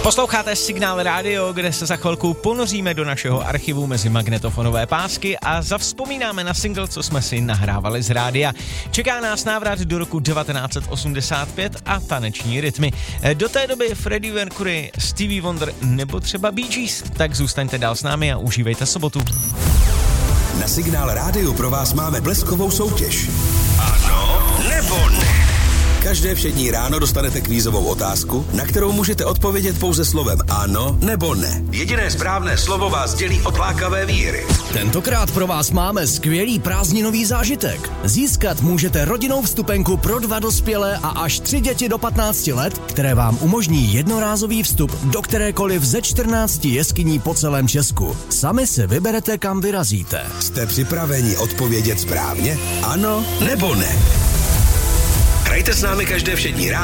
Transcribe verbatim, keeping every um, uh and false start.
Posloucháte Signál Radio, kde se za chvilku ponoříme do našeho archivu mezi magnetofonové pásky a zavzpomínáme na single, co jsme si nahrávali z rádia. Čeká nás návrat do roku devatenáct set osmdesát pět a taneční rytmy. Do té doby Freddie Mercury, Stevie Wonder nebo třeba Bee Gees. Tak zůstaňte dál s námi a užívejte sobotu. Na Signál Rádiu pro vás máme bleskovou soutěž. Ano nebo ne? Každé všední ráno dostanete kvízovou otázku, na kterou můžete odpovědět pouze slovem ano nebo ne. Jediné správné slovo vás dělí od lákavé výhry. Tentokrát pro vás máme skvělý prázdninový zážitek. Získat můžete rodinnou vstupenku pro dva dospělé a až tři děti do patnácti let, které vám umožní jednorázový vstup do kterékoliv ze čtrnácti jeskyní po celém Česku. Sami se vyberete, kam vyrazíte. Jste připraveni odpovědět správně? Ano nebo ne? Hrajte s námi každé všední ráno